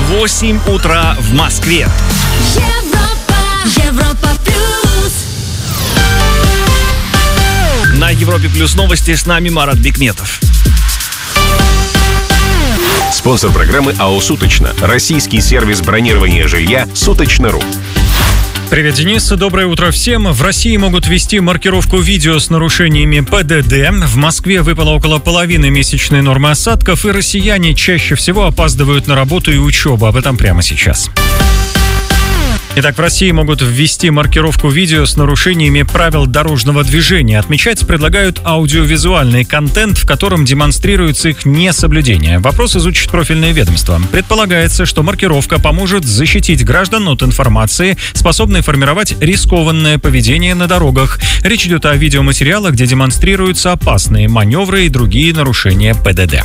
8 утра в Москве. Европа плюс. На Европе плюс новости, с нами Марат Бикметов. Спонсор программы АО «Суточно». Российский сервис бронирования жилья «Суточно.ру». Привет, Денис. Доброе утро всем. В России могут ввести маркировку видео с нарушениями ПДД. В Москве выпало около половины месячной нормы осадков, и россияне чаще всего опаздывают на работу и учебу. Об этом прямо сейчас. Итак, в России могут ввести маркировку видео с нарушениями правил дорожного движения. Отмечать предлагают аудиовизуальный контент, в котором демонстрируется их несоблюдение. Вопрос изучит профильное ведомство. Предполагается, что маркировка поможет защитить граждан от информации, способной формировать рискованное поведение на дорогах. Речь идет о видеоматериалах, где демонстрируются опасные маневры и другие нарушения ПДД.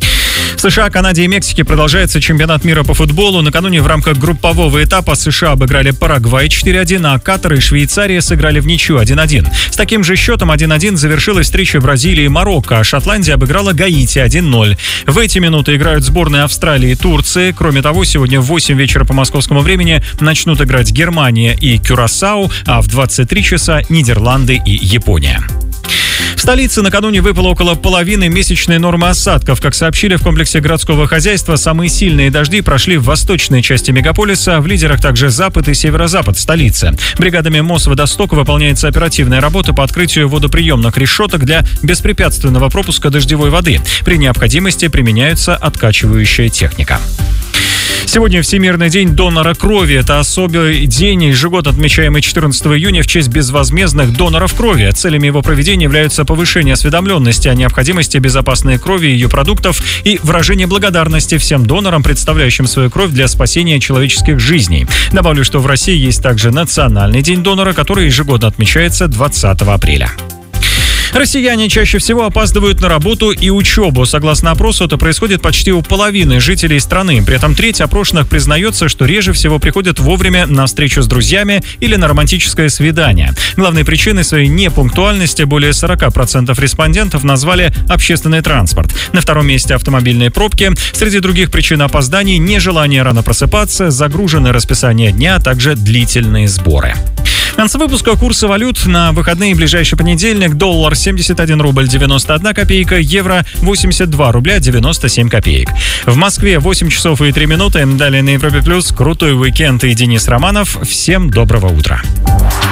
В США, Канаде и Мексике продолжается чемпионат мира по футболу. Накануне в рамках группового этапа США обыграли Парагвай 4-1, а Катар и Швейцария сыграли в ничью 1-1. С таким же счетом 1-1 завершилась встреча Бразилии и Марокко, а Шотландия обыграла Гаити 1-0. В эти минуты играют сборные Австралии и Турции. Кроме того, сегодня в 8 вечера по московскому времени начнут играть Германия и Кюрасау, а в 23 часа Нидерланды и Япония. В столице накануне выпало около половины месячной нормы осадков. Как сообщили в комплексе городского хозяйства, самые сильные дожди прошли в восточной части мегаполиса, в лидерах также запад и северо-запад столицы. Бригадами Мосводостока выполняется оперативная работа по открытию водоприемных решеток для беспрепятственного пропуска дождевой воды. При необходимости применяется откачивающая техника. Сегодня Всемирный день донора крови. Это особый день, ежегодно отмечаемый 14 июня в честь безвозмездных доноров крови. Целями его проведения являются повышение осведомленности о необходимости безопасной крови и ее продуктов и выражение благодарности всем донорам, представляющим свою кровь для спасения человеческих жизней. Добавлю, что в России есть также Национальный день донора, который ежегодно отмечается 20 апреля. Россияне чаще всего опаздывают на работу и учебу. Согласно опросу, это происходит почти у половины жителей страны. При этом треть опрошенных признается, что реже всего приходят вовремя на встречу с друзьями или на романтическое свидание. Главной причиной своей непунктуальности более 40% респондентов назвали общественный транспорт. На втором месте автомобильные пробки. Среди других причин опозданий – нежелание рано просыпаться, загруженное расписание дня, а также длительные сборы. В конце выпуска курсы валют на выходные и ближайший понедельник. Доллар 71 рубль 91 копейка, евро 82 рубля 97 копеек. В Москве 8 часов и 3 минуты. Далее на Европе плюс крутой уикенд и Денис Романов. Всем доброго утра.